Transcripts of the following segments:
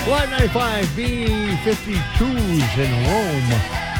Live 95 B52s in Rome.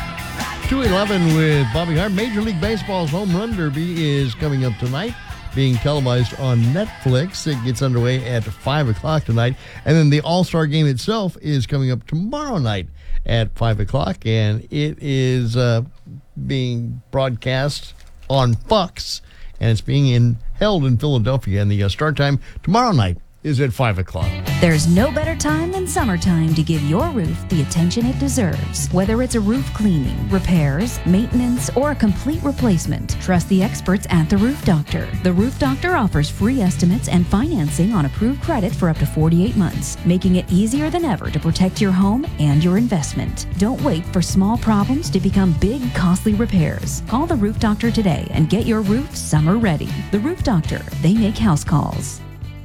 211 with Bobby Hart. Major League Baseball's Home Run Derby is coming up tonight, being televised on Netflix. It gets underway at 5 o'clock tonight. And then the All-Star Game itself is coming up tomorrow night at 5 o'clock. And it is being broadcast on Fox. And it's being held in Philadelphia. And the start time tomorrow night is at 5 o'clock. There's no better time than summertime to give your roof the attention it deserves. Whether it's a roof cleaning, repairs, maintenance, or a complete replacement, trust the experts at The Roof Doctor. The Roof Doctor offers free estimates and financing on approved credit for up to 48 months, making it easier than ever to protect your home and your investment. Don't wait for small problems to become big, costly repairs. Call The Roof Doctor today and get your roof summer ready. The Roof Doctor, they make house calls.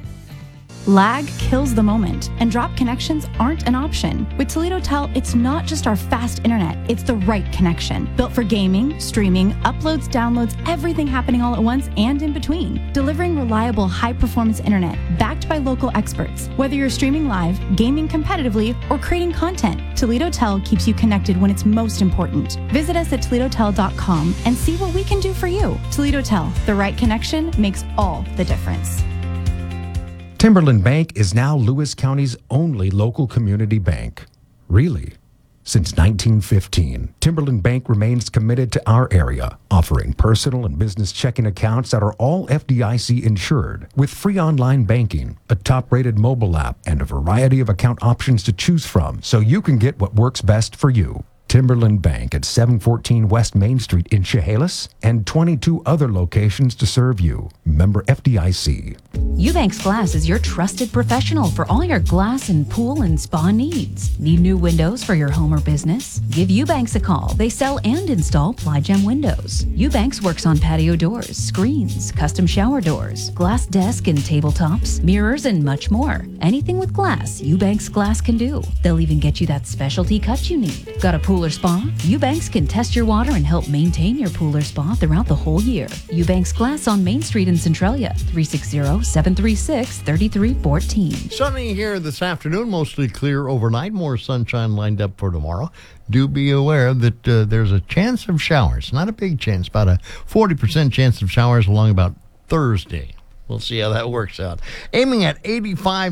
Lag kills the moment, and drop connections aren't an option. With Toledo Tel, it's not just our fast internet, it's the right connection. Built for gaming, streaming, uploads, downloads, everything happening all at once and in between. Delivering reliable, high-performance internet, backed by local experts. Whether you're streaming live, gaming competitively, or creating content, Toledo Tel keeps you connected when it's most important. Visit us at ToledoTel.com and see what we can do for you. Toledo Tel, the right connection makes all the difference. Timberland Bank is now Lewis County's only local community bank. Really? Since 1915, Timberland Bank remains committed to our area, offering personal and business checking accounts that are all FDIC insured, with free online banking, a top-rated mobile app, and a variety of account options to choose from, so you can get what works best for you. Timberland Bank at 714 West Main Street in Chehalis, and 22 other locations to serve you. Member FDIC. Eubanks Glass is your trusted professional for all your glass and pool and spa needs. Need new windows for your home or business? Give Eubanks a call. They sell and install Plygem windows. Eubanks works on patio doors, screens, custom shower doors, glass desk and tabletops, mirrors, and much more. Anything with glass, Eubanks Glass can do. They'll even get you that specialty cut you need. Got a pool or spa? Eubanks can test your water and help maintain your pool or spa throughout the whole year. Eubanks Glass on Main Street in Centralia, 360-736-3314. Sunny here this afternoon, mostly clear overnight. More sunshine lined up for tomorrow. Do be aware that there's a chance of showers. Not a big chance, about a 40% chance of showers along about Thursday. We'll see how that works out. Aiming at 85